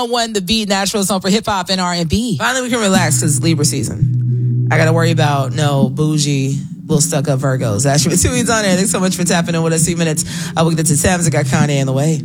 One, the beat, natural song for hip hop and R&B. Finally, we can relax because it's Libra season. I got to worry about no bougie, little stuck up Virgos. That's your tunes on there. Thanks so much for tapping in with us. 2 minutes. We'll get to Sam's. I got Kanye in the way.